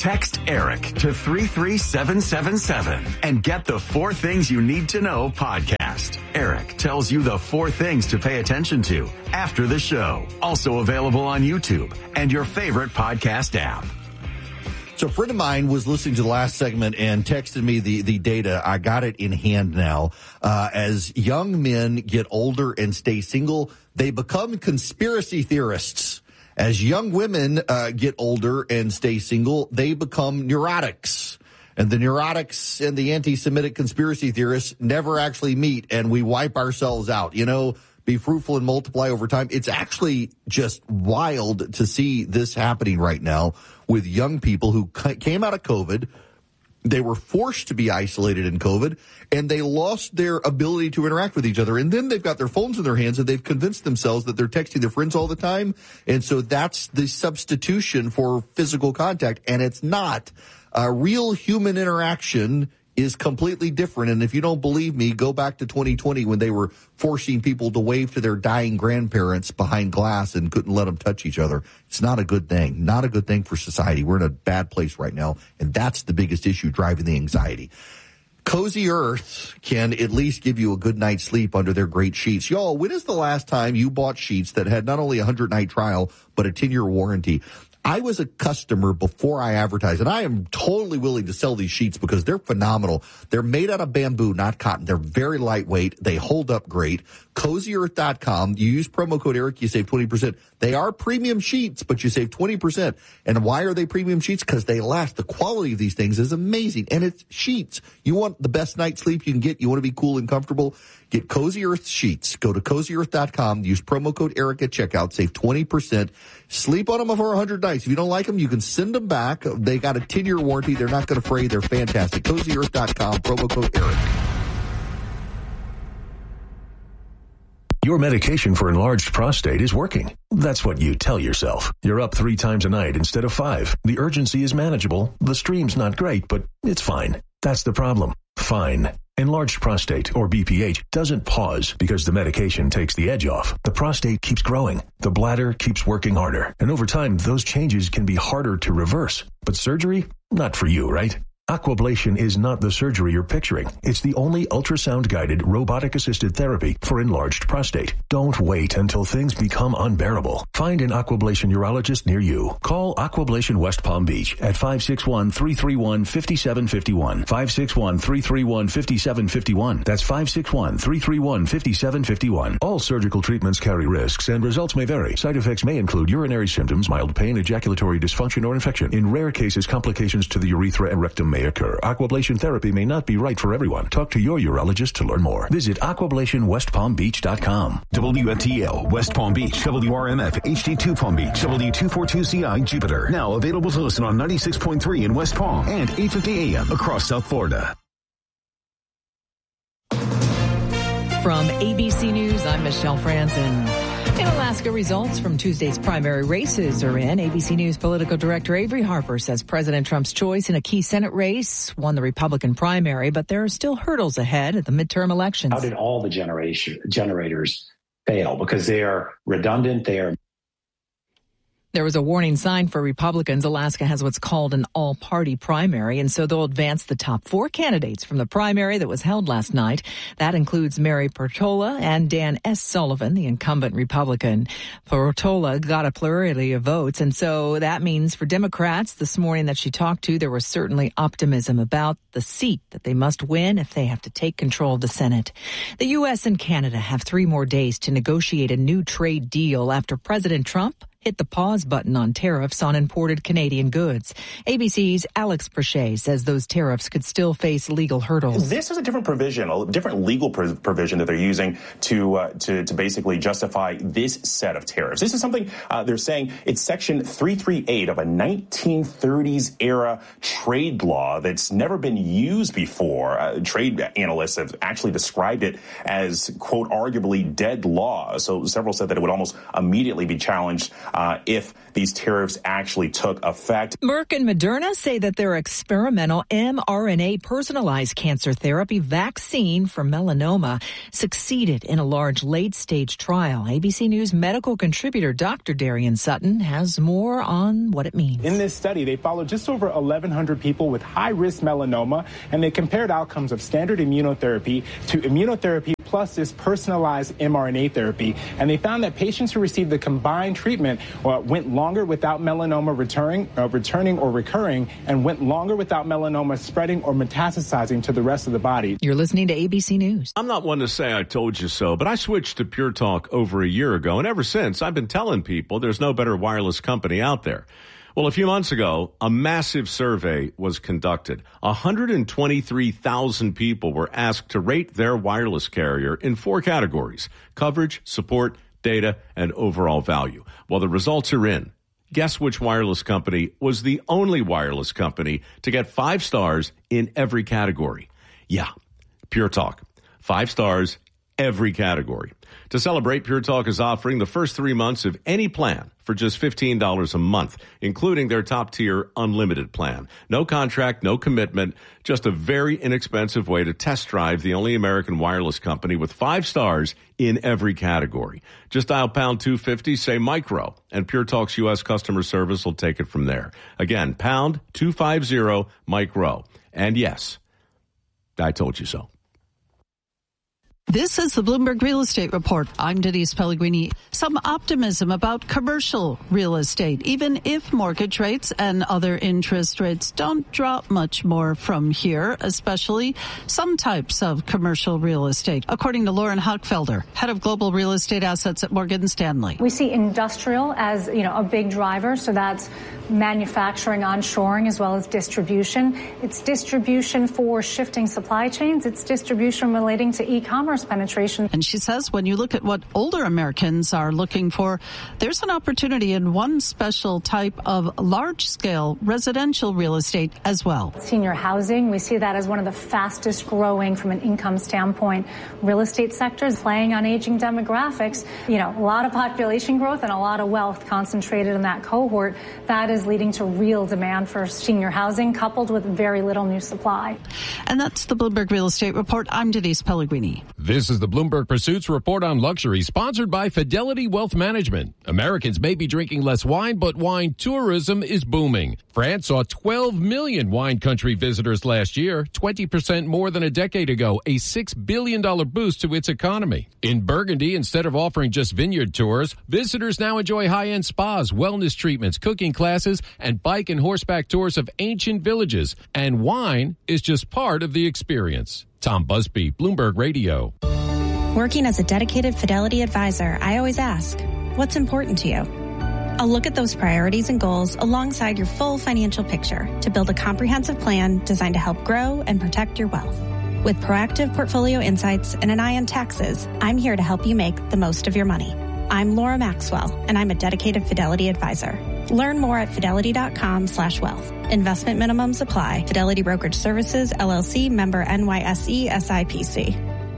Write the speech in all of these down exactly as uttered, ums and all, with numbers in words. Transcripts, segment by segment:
Text ERIC to three three seven seven seven and get the Four Things You Need to Know podcast. ERIC tells you the four things to pay attention to after the show. Also available on YouTube and your favorite podcast app. So a friend of mine was listening to the last segment and texted me the, the data. I got it in hand now. Uh, as young men get older and stay single, they become conspiracy theorists. As young women uh, get older and stay single, they become neurotics. And the neurotics and the anti-Semitic conspiracy theorists never actually meet, and we wipe ourselves out. You know, be fruitful and multiply over time. It's actually just wild to see this happening right now with young people who came out of COVID. They were forced to be isolated in COVID, and they lost their ability to interact with each other. And then they've got their phones in their hands, and they've convinced themselves that they're texting their friends all the time. And so that's the substitution for physical contact, and it's not. Uh, real human interaction is completely different. And if you don't believe me, go back to twenty twenty when they were forcing people to wave to their dying grandparents behind glass and couldn't let them touch each other. It's not a good thing. Not a good thing for society. We're in a bad place right now, and that's the biggest issue driving the anxiety. Cozy Earth can at least give you a good night's sleep under their great sheets. Y'all, when is the last time you bought sheets that had not only a hundred-night trial, but a ten-year warranty? I was a customer before I advertised, and I am totally willing to sell these sheets because they're phenomenal. They're made out of bamboo, not cotton. They're very lightweight. They hold up great. cozy earth dot com. You use promo code ERIC, you save twenty percent. They are premium sheets, but you save twenty percent. And why are they premium sheets? Because they last. The quality of these things is amazing, and it's sheets. You want the best night's sleep you can get. You want to be cool and comfortable. Get Cozy Earth sheets. Go to cozy earth dot com. Use promo code ERIC at checkout. Save twenty percent. Sleep on them for one hundred nights. If you don't like them, you can send them back. They got a ten-year warranty. They're not going to fray. They're fantastic. cozy earth dot com. Promo code ERIC. Your medication for enlarged prostate is working. That's what you tell yourself. You're up three times a night instead of five. The urgency is manageable. The stream's not great, but it's fine. That's the problem. Fine. Enlarged prostate, or B P H, doesn't pause because the medication takes the edge off. The prostate keeps growing. The bladder keeps working harder. And over time, those changes can be harder to reverse. But surgery? Not for you, right? Aquablation is not the surgery you're picturing. It's the only ultrasound-guided, robotic-assisted therapy for enlarged prostate. Don't wait until things become unbearable. Find an Aquablation urologist near you. Call Aquablation West Palm Beach at five six one, three three one, five seven five one. five six one, three three one, five seven five one. That's five six one, three three one, five seven five one. All surgical treatments carry risks, and results may vary. Side effects may include urinary symptoms, mild pain, ejaculatory dysfunction, or infection. In rare cases, complications to the urethra and rectum may occur. Aquablation therapy may not be right for everyone. Talk to your urologist to learn more. Visit aquablation west palm beach dot com. W F T L West Palm Beach, W R M F H D two Palm Beach, W two forty-two C I Jupiter. Now available to listen on ninety-six point three in West Palm and eight fifty A M across South Florida. From A B C News, I'm Michelle Franzen. In Alaska, results from Tuesday's primary races are in. A B C News political director Avery Harper says President Trump's choice in a key Senate race won the Republican primary, but there are still hurdles ahead at the midterm elections. How did all the generation generators fail? Because they are redundant. They are. There was a warning sign for Republicans. Alaska has what's called an all-party primary, and so they'll advance the top four candidates from the primary that was held last night. That includes Mary Portola and Dan S. Sullivan, the incumbent Republican. Portola got a plurality of votes, and so that means for Democrats this morning that she talked to, there was certainly optimism about the seat that they must win if they have to take control of the Senate. The U S and Canada have three more days to negotiate a new trade deal after President Trump hit the pause button on tariffs on imported Canadian goods. A B C's Alex Perche says those tariffs could still face legal hurdles. This is a different provision, a different legal pr- provision that they're using to, uh, to to basically justify this set of tariffs. This is something uh, they're saying it's Section three thirty-eight of a nineteen thirties era trade law that's never been used before. Uh, trade analysts have actually described it as, quote, arguably dead law. So several said that it would almost immediately be challenged uh, if these tariffs actually took effect. Merck and Moderna say that their experimental mRNA personalized cancer therapy vaccine for melanoma succeeded in a large late-stage trial. A B C News medical contributor Doctor Darian Sutton has more on what it means. In this study, they followed just over eleven hundred people with high-risk melanoma, and they compared outcomes of standard immunotherapy to immunotherapy plus this personalized mRNA therapy. And they found that patients who received the combined treatment uh, went longer without melanoma returning, uh, returning or recurring, and went longer without melanoma spreading or metastasizing to the rest of the body. You're listening to A B C News. I'm not one to say I told you so, but I switched to Pure Talk over a year ago, and ever since I've been telling people there's no better wireless company out there. Well, a few months ago, a massive survey was conducted. one hundred twenty-three thousand people were asked to rate their wireless carrier in four categories: coverage, support, data, and overall value. Well, the results are in. Guess which wireless company was the only wireless company to get five stars in every category? Yeah, Pure Talk. Five stars, every category. To celebrate, Pure Talk is offering the first three months of any plan for just fifteen dollars a month, including their top-tier unlimited plan. No contract, no commitment, just a very inexpensive way to test drive the only American wireless company with five stars in every category. Just dial pound two fifty, say micro, and Pure Talk's U S customer service will take it from there. Again, pound two fifty, micro. And yes, I told you so. This is the Bloomberg Real Estate Report. I'm Denise Pellegrini. Some optimism about commercial real estate, even if mortgage rates and other interest rates don't drop much more from here, especially some types of commercial real estate, according to Lauren Hochfelder, head of global real estate assets at Morgan Stanley. We see industrial as, you know, a big driver, so that's manufacturing, onshoring, as well as distribution. It's distribution for shifting supply chains. It's distribution relating to e-commerce penetration. And she says when you look at what older Americans are looking for, there's an opportunity in one special type of large-scale residential real estate as well. Senior housing, we see that as one of the fastest growing from an income standpoint real estate sectors, playing on aging demographics. You know, a lot of population growth and a lot of wealth concentrated in that cohort. That is leading to real demand for senior housing, coupled with very little new supply. And that's the Bloomberg Real Estate Report. I'm Denise Pellegrini. This is the Bloomberg Pursuits Report on Luxury, sponsored by Fidelity Wealth Management. Americans may be drinking less wine, but wine tourism is booming. France saw twelve million wine country visitors last year, twenty percent more than a decade ago, a six billion dollars boost to its economy. In Burgundy, instead of offering just vineyard tours, visitors now enjoy high-end spas, wellness treatments, cooking classes, and bike and horseback tours of ancient villages. And wine is just part of the experience. Tom Busby, Bloomberg Radio. Working as a dedicated Fidelity advisor, I always ask, what's important to you? I'll look at those priorities and goals alongside your full financial picture to build a comprehensive plan designed to help grow and protect your wealth. With proactive portfolio insights and an eye on taxes, I'm here to help you make the most of your money. I'm Laura Maxwell, and I'm a dedicated Fidelity advisor. Learn more at fidelity.com slash wealth. Investment minimums apply. Fidelity Brokerage Services, L L C, member N Y S E, S I P C.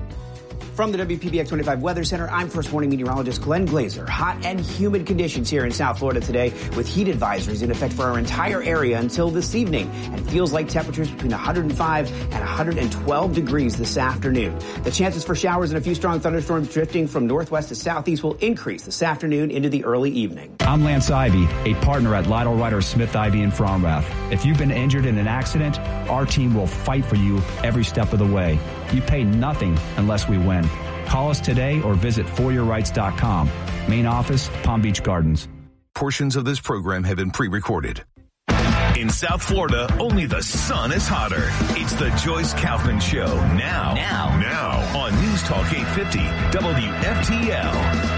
From the W P B X twenty-five Weather Center, I'm First Warning Meteorologist Glenn Glazer. Hot and humid conditions here in South Florida today, with heat advisories in effect for our entire area until this evening. And feels like temperatures between one hundred five and one hundred twelve degrees this afternoon. The chances for showers and a few strong thunderstorms drifting from northwest to southeast will increase this afternoon into the early evening. I'm Lance Ivy, a partner at Lytle Ryder Smith Ivy in Fromrath. If you've been injured in an accident, our team will fight for you every step of the way. You pay nothing unless we win. Call us today or visit for your rights dot com. Main office, Palm Beach Gardens. Portions of this program have been pre-recorded. In South Florida, only the sun is hotter. It's the Joyce Kaufman Show now. Now. Now on News Talk eight fifty W F T L.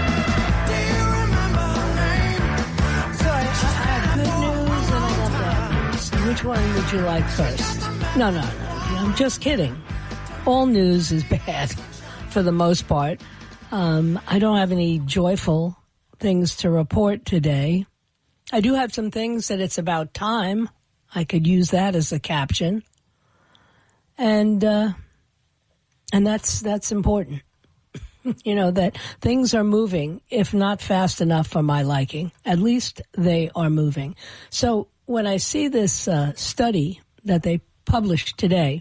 So I, I have good news and I have bad news. Which one would you like first? No, no, no. I'm just kidding. All news is bad. For the most part. Um, I don't have any joyful things to report today. I do have some things that it's about time. I could use that as a caption. And uh, and that's that's important. You know, that things are moving, if not fast enough for my liking. At least they are moving. So when I see this uh, study that they published today,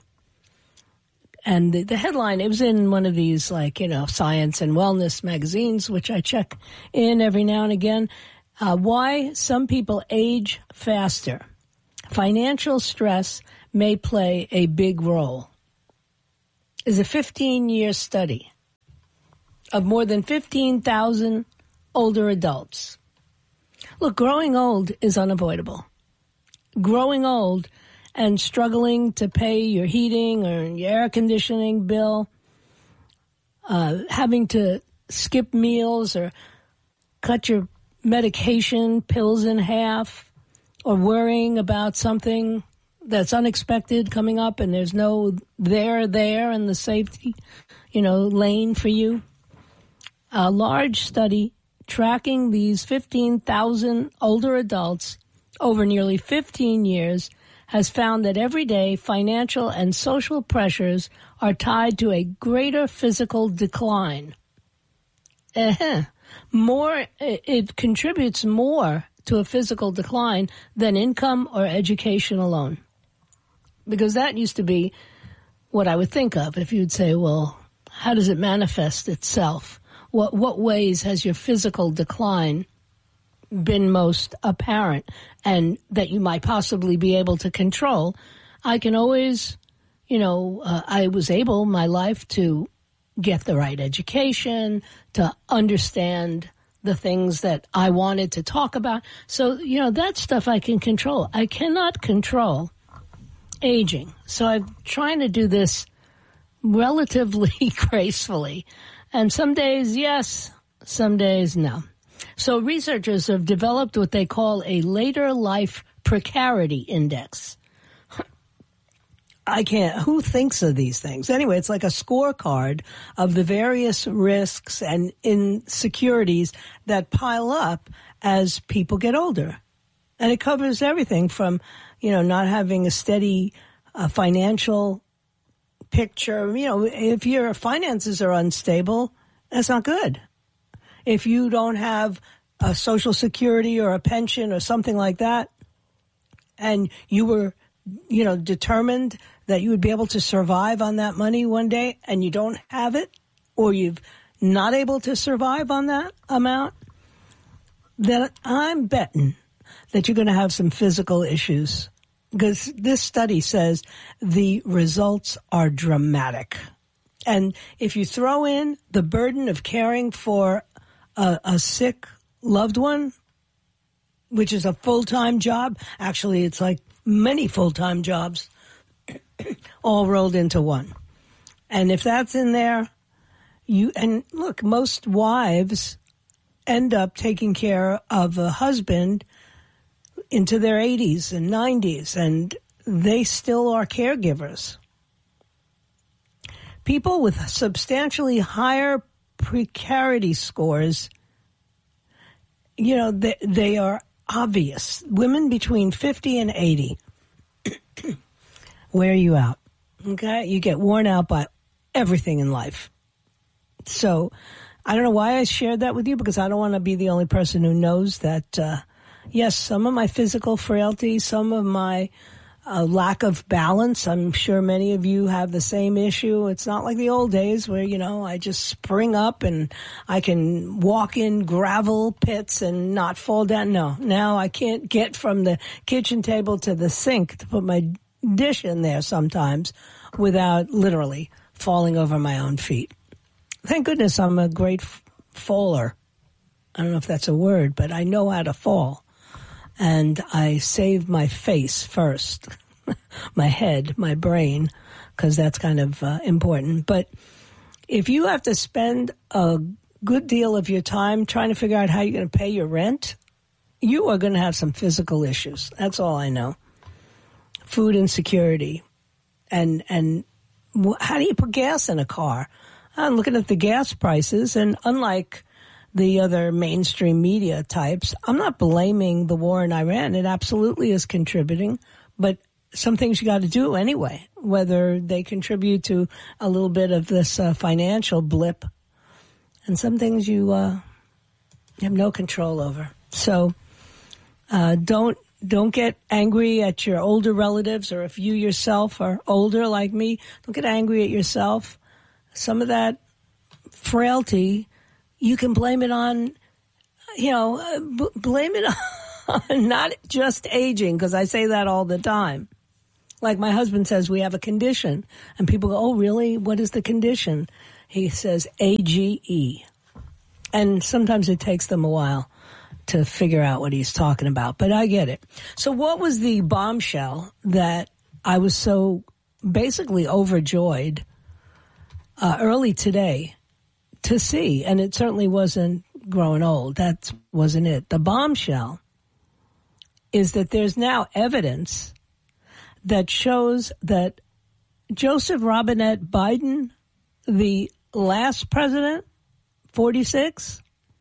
and the, the headline, it was in one of these, like, you know, science and wellness magazines, which I check in every now and again, uh, why some people age faster. Financial stress may play a big role. It's a fifteen-year study of more than fifteen thousand older adults. Look, growing old is unavoidable. Growing old and struggling to pay your heating or your air conditioning bill, uh, having to skip meals or cut your medication pills in half, or worrying about something that's unexpected coming up and there's no there there in the safety, you know, lane for you. A large study tracking these fifteen thousand older adults over nearly fifteen years has found that everyday financial and social pressures are tied to a greater physical decline. Uh-huh. More, it contributes more to a physical decline than income or education alone. Because that used to be what I would think of if you'd say, well, how does it manifest itself? What what ways has your physical decline been most apparent and that you might possibly be able to control? I can always, you know, uh, I was able in my life to get the right education, to understand the things that I wanted to talk about. So, you know, that stuff I can control. I cannot control aging. So I'm trying to do this relatively gracefully. And some days, yes, some days, no. So researchers have developed what they call a later life precarity index. I can't, who thinks of these things? Anyway, it's like a scorecard of the various risks and insecurities that pile up as people get older. And it covers everything from, you know, not having a steady uh, financial picture. You know, if your finances are unstable, that's not good. If you don't have a Social Security or a pension or something like that, and you were, you know, determined that you would be able to survive on that money one day, and you don't have it, or you're not able to survive on that amount, then I'm betting that you're going to have some physical issues. Because this study says the results are dramatic. And if you throw in the burden of caring for a, a sick loved one, which is a full-time job, actually it's like many full-time jobs all rolled into one. And if that's in there, you, and look, most wives end up taking care of a husband into their eighties and nineties, and they still are caregivers. People with substantially higher precarity scores, you know, they, they are obvious. Women between fifty and eighty, wear you out, okay? You get worn out by everything in life. So I don't know why I shared that with you, because I don't want to be the only person who knows that, uh, yes, some of my physical frailty, some of my uh, lack of balance. I'm sure many of you have the same issue. It's not like the old days where, you know, I just spring up and I can walk in gravel pits and not fall down. No, now I can't get from the kitchen table to the sink to put my dish in there sometimes without literally falling over my own feet. Thank goodness I'm a great f- faller. I don't know if that's a word, but I know how to fall. And I save my face first, my head, my brain, because that's kind of uh, important. But if you have to spend a good deal of your time trying to figure out how you're going to pay your rent, you are going to have some physical issues. That's all I know. Food insecurity. And, and how do you put gas in a car? I'm looking at the gas prices, and unlike the other mainstream media types, I'm not blaming the war in Iran. It absolutely is contributing, but some things you got to do anyway, whether they contribute to a little bit of this uh, financial blip. And some things you, uh, you have no control over. So uh, don't don't get angry at your older relatives, or if you yourself are older like me, don't get angry at yourself. Some of that frailty, you can blame it on, you know, uh, b- blame it on not just aging, because I say that all the time. Like my husband says, we have a condition, and people go, oh, really? What is the condition? He says A G E. And sometimes it takes them a while to figure out what he's talking about, but I get it. So what was the bombshell that I was so basically overjoyed uh, early today to see? And it certainly wasn't growing old. That wasn't it. The bombshell is that there's now evidence that shows that Joseph Robinette Biden, the last president, forty-six,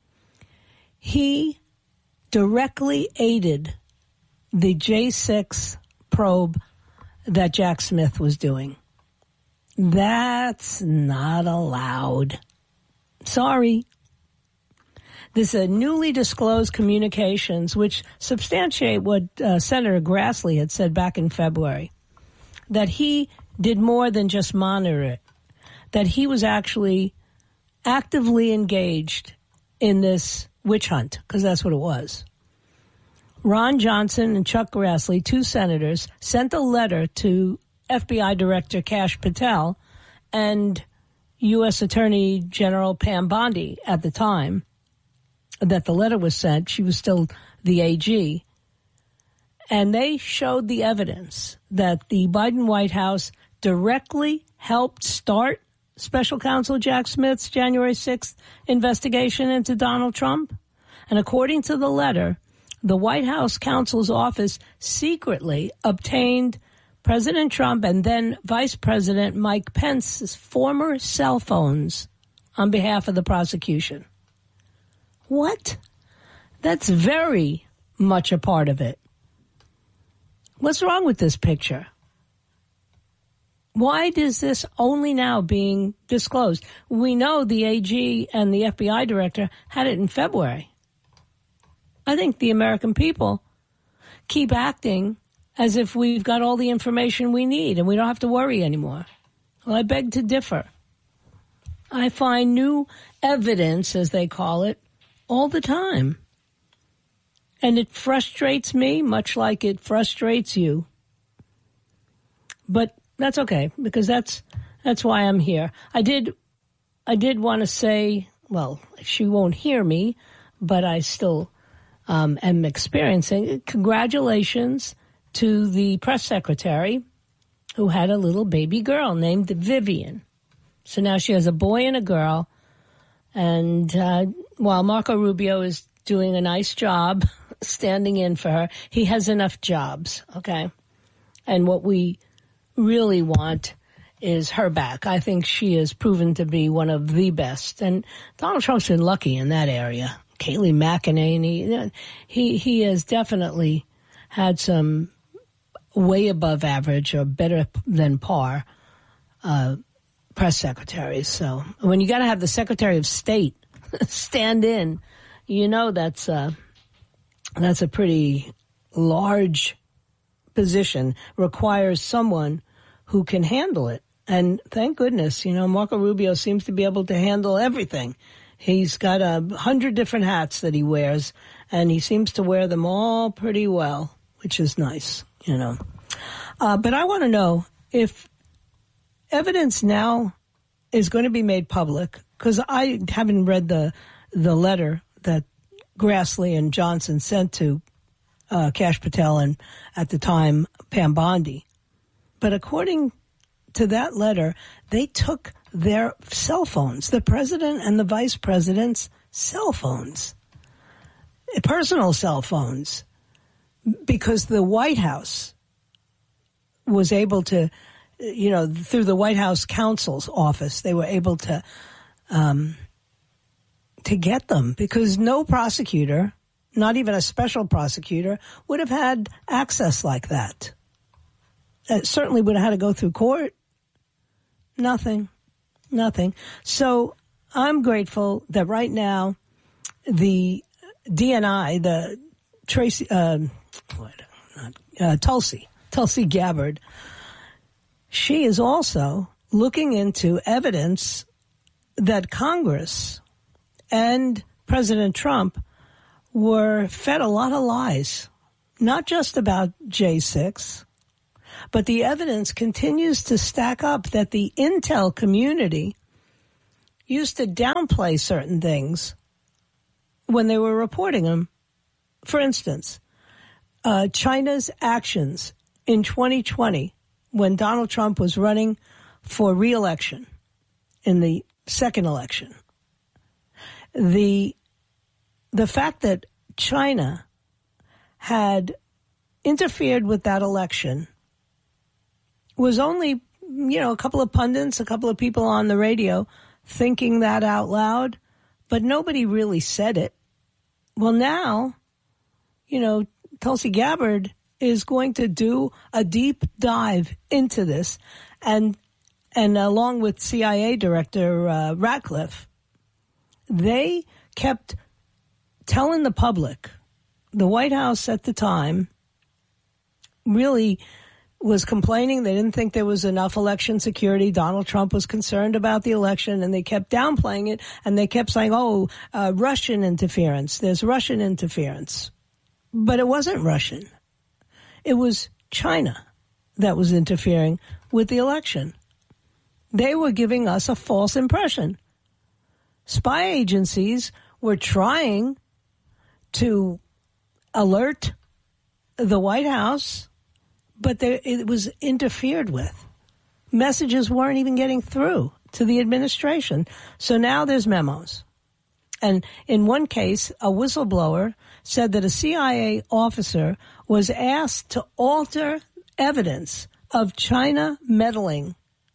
he directly aided the J six probe that Jack Smith was doing. That's not allowed. Sorry. This is a newly disclosed communications which substantiate what uh, Senator Grassley had said back in February, that he did more than just monitor it, that he was actually actively engaged in this witch hunt, because that's what it was. Ron Johnson and Chuck Grassley, two senators, sent a letter to F B I Director Kash Patel and U S Attorney General Pam Bondi at the time that the letter was sent. She was still the A G. And they showed the evidence that the Biden White House directly helped start Special Counsel Jack Smith's January sixth investigation into Donald Trump. And according to the letter, the White House counsel's office secretly obtained President Trump and then Vice President Mike Pence's former cell phones on behalf of the prosecution. What? That's very much a part of it. What's wrong with this picture? Why is this only now being disclosed? We know the A G and the F B I director had it in February. I think the American people keep acting as if we've got all the information we need and we don't have to worry anymore. Well, I beg to differ. I find new evidence, as they call it, all the time. And it frustrates me, much like it frustrates you. But that's okay, because that's that's why I'm here. I did I did want to say, well, she won't hear me, but I still um, am experiencing. Congratulations to the press secretary who had a little baby girl named Vivian. So now she has a boy and a girl. And uh, while Marco Rubio is doing a nice job standing in for her, he has enough jobs, okay? And what we really want is her back. I think she has proven to be one of the best. And Donald Trump's been lucky in that area. Kayleigh McEnany, he, he has definitely had some way above average or better than par uh, press secretaries. So when you got to have the Secretary of State stand in, you know that's uh, that's a pretty large position, requires someone who can handle it. And thank goodness, you know, Marco Rubio seems to be able to handle everything. He's got a hundred different hats that he wears, and he seems to wear them all pretty well, which is nice, you know. Uh, but I want to know if evidence now is going to be made public, because I haven't read the the letter that Grassley and Johnson sent to uh, Kash Patel and, at the time, Pam Bondi. But according to that letter, they took their cell phones, the president and the vice president's cell phones, personal cell phones, because the White House was able to, you know, through the White House counsel's office, they were able to um, to get them, because no prosecutor, not even a special prosecutor, would have had access like that. It certainly would have had to go through court. Nothing. Nothing. So I'm grateful that right now the D N I, the Tracy, uh, what, not, uh, Tulsi, Tulsi Gabbard, she is also looking into evidence that Congress and President Trump were fed a lot of lies, not just about J six, but the evidence continues to stack up that the intel community used to downplay certain things when they were reporting them. For instance, uh, China's actions in twenty twenty when Donald Trump was running for re-election in the second election. The, the fact that China had interfered with that election was only, you know, a couple of pundits, a couple of people on the radio thinking that out loud, but nobody really said it. Well, now, you know, Tulsi Gabbard is going to do a deep dive into this, and and along with C I A Director uh, Ratcliffe, they kept telling the public, the White House at the time really was complaining. They didn't think there was enough election security. Donald Trump was concerned about the election, and they kept downplaying it, and they kept saying, oh, uh, Russian interference. There's Russian interference. But it wasn't Russian. It was China that was interfering with the election. They were giving us a false impression. Spy agencies were trying to alert the White House, but there, it was interfered with. Messages weren't even getting through to the administration. So now there's memos. And in one case, a whistleblower said that a C I A officer was asked to alter evidence of China meddling.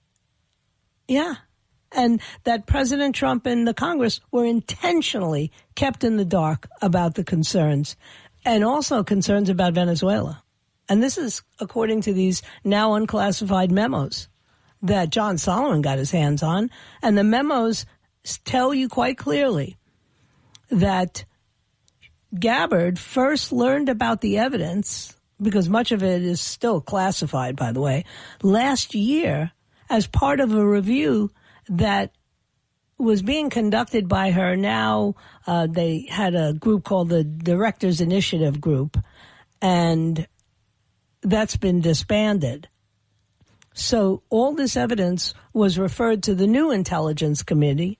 Yeah. And that President Trump and the Congress were intentionally kept in the dark about the concerns, and also concerns about Venezuela. And this is according to these now unclassified memos that John Solomon got his hands on. And the memos tell you quite clearly that Gabbard first learned about the evidence, because much of it is still classified, by the way, last year as part of a review that was being conducted by her. Now uh, they had a group called the Directors Initiative Group, and that's been disbanded. So all this evidence was referred to the new Intelligence Committee,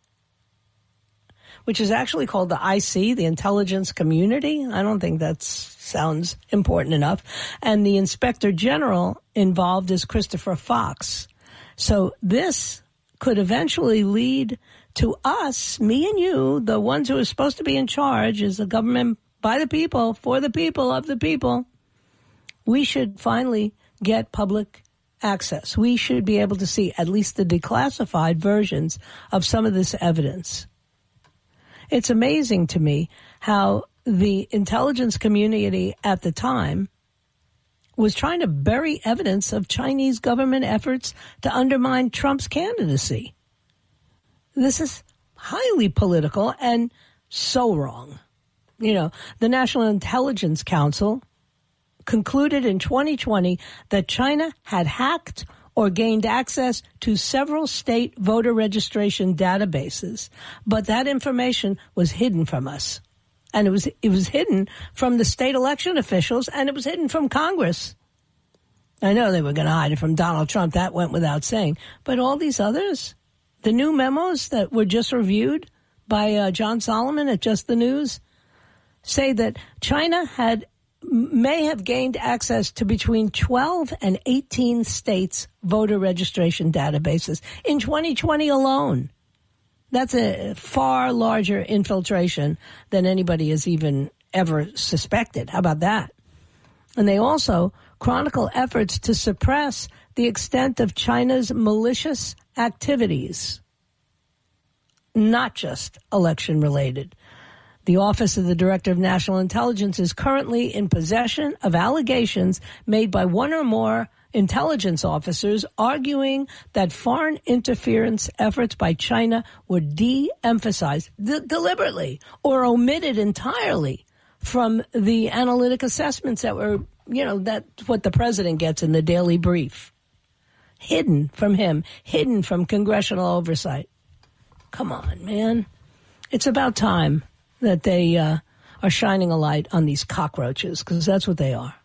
which is actually called the I C, the Intelligence Community. I don't think that sounds important enough. And the Inspector General involved is Christopher Fox. So this could eventually lead to us, me and you, the ones who are supposed to be in charge as a government by the people, for the people, of the people. We should finally get public access. We should be able to see at least the declassified versions of some of this evidence. It's amazing to me how the intelligence community at the time was trying to bury evidence of Chinese government efforts to undermine Trump's candidacy. This is highly political and so wrong. You know, the National Intelligence Council concluded in twenty twenty that China had hacked or gained access to several state voter registration databases, but that information was hidden from us. And it was it was hidden from the state election officials, and it was hidden from Congress. I know they were going to hide it from Donald Trump. That went without saying. But all these others, the new memos that were just reviewed by uh, John Solomon at Just the News, say that China had may have gained access to between twelve and eighteen states' voter registration databases in twenty twenty alone. That's a far larger infiltration than anybody has even ever suspected. How about that? And they also chronicle efforts to suppress the extent of China's malicious activities, not just election-related. The The Office of the Director of National Intelligence is currently in possession of allegations made by one or more intelligence officers arguing that foreign interference efforts by China were de-emphasized de- deliberately or omitted entirely from the analytic assessments that were, you know, that's what the president gets in the daily brief. Hidden from him, hidden from congressional oversight. Come on, man. It's about time that they uh, are shining a light on these cockroaches, because that's what they are.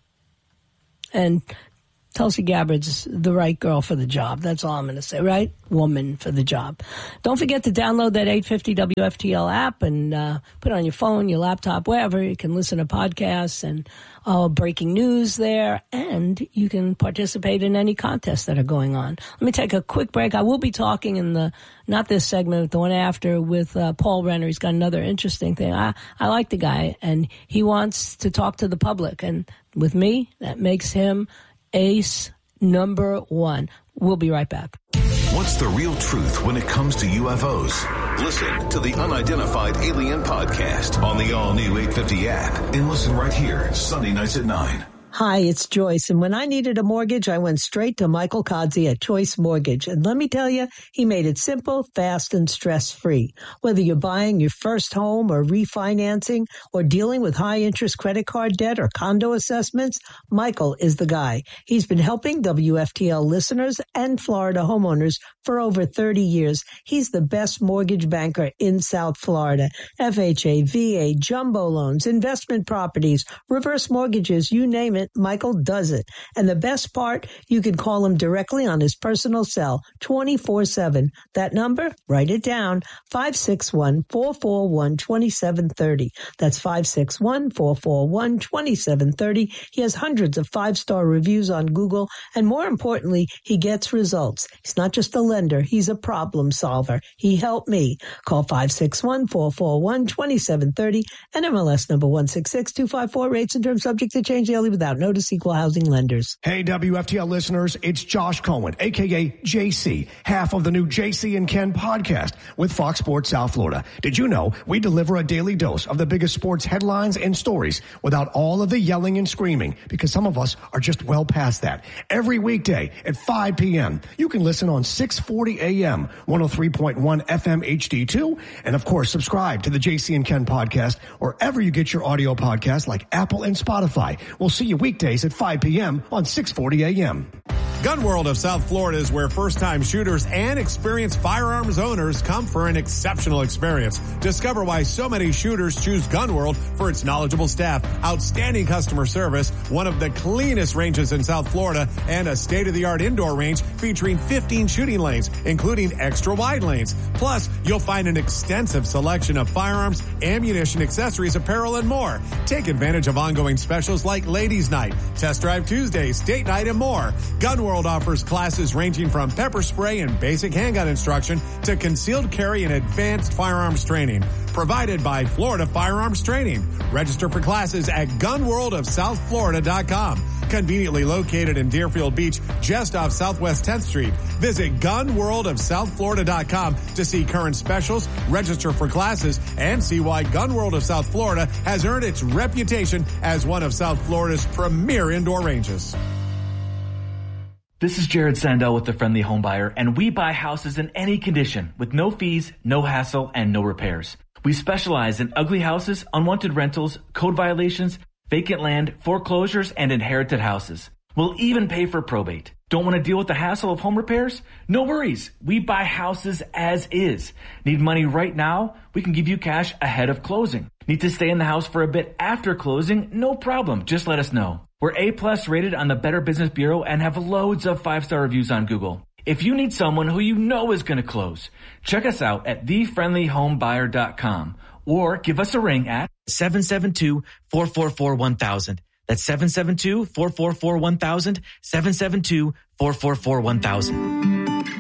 And Tulsi Gabbard's the right girl for the job. That's all I'm going to say, right? Woman for the job. Don't forget to download that eight fifty W F T L app and uh, put it on your phone, your laptop, wherever. You can listen to podcasts and uh, breaking news there, and you can participate in any contests that are going on. Let me take a quick break. I will be talking in the, not this segment, but the one after, with uh, Paul Renner. He's got another interesting thing. I, I like the guy, and he wants to talk to the public. And with me, that makes him ace number one. We'll be right back. What's the real truth when it comes to U F Os? Listen to the Unidentified Alien Podcast on the all-new eight fifty app, and listen right here, Sunday nights at nine. Hi, it's Joyce, and when I needed a mortgage, I went straight to Michael Kodzi at Choice Mortgage. And let me tell you, he made it simple, fast, and stress-free. Whether you're buying your first home or refinancing or dealing with high-interest credit card debt or condo assessments, Michael is the guy. He's been helping W F T L listeners and Florida homeowners for over thirty years. He's the best mortgage banker in South Florida. F H A, V A, jumbo loans, investment properties, reverse mortgages, you name it. Michael does it. And the best part, you can call him directly on his personal cell, twenty-four seven. That number, write it down, five six one, four four one, two seven three zero. That's five six one, four four one, two seven three zero. He has hundreds of five-star reviews on Google, and more importantly, he gets results. He's not just a lender, he's a problem solver. He helped me. Call five six one, four four one, two seven three zero, and M L S number one six six two five four. Rates and terms subject to change daily without notice. Equal housing lenders. Hey, W F T L listeners, it's Josh Cohen, a k a. J C, half of the new J C and Ken podcast with Fox Sports South Florida. Did you know we deliver a daily dose of the biggest sports headlines and stories without all of the yelling and screaming? Because some of us are just well past that. Every weekday at five p.m., you can listen on six forty a.m., one oh three point one F M H D two, and of course, subscribe to the J C and Ken podcast wherever you get your audio podcasts like Apple and Spotify. We'll see you weekdays at five p.m. on six forty a.m. Gun World of South Florida is where first-time shooters and experienced firearms owners come for an exceptional experience. Discover why so many shooters choose Gun World for its knowledgeable staff, outstanding customer service, one of the cleanest ranges in South Florida, and a state-of-the-art indoor range featuring fifteen shooting lanes, including extra-wide lanes. Plus, you'll find an extensive selection of firearms, ammunition, accessories, apparel, and more. Take advantage of ongoing specials like Ladies Night, Test Drive Tuesdays, Date Night, and more. Gun World offers classes ranging from pepper spray and basic handgun instruction to concealed carry and advanced firearms training. Provided by Florida Firearms Training. Register for classes at gun world of south florida dot com. Conveniently located in Deerfield Beach, just off Southwest tenth Street. Visit gun world of south florida dot com to see current specials, register for classes, and see why Gun World of South Florida has earned its reputation as one of South Florida's premier indoor ranges. This is Jared Sandell with The Friendly Home Buyer, and we buy houses in any condition with no fees, no hassle, and no repairs. We specialize in ugly houses, unwanted rentals, code violations, vacant land, foreclosures, and inherited houses. We'll even pay for probate. Don't want to deal with the hassle of home repairs? No worries. We buy houses as is. Need money right now? We can give you cash ahead of closing. Need to stay in the house for a bit after closing? No problem. Just let us know. We're A-plus rated on the Better Business Bureau and have loads of five-star reviews on Google. If you need someone who you know is going to close, check us out at the friendly home buyer dot com or give us a ring at seven seven two, four four four, one thousand. That's seven seven two, four four four, one thousand, seven seven two, four four four, one thousand.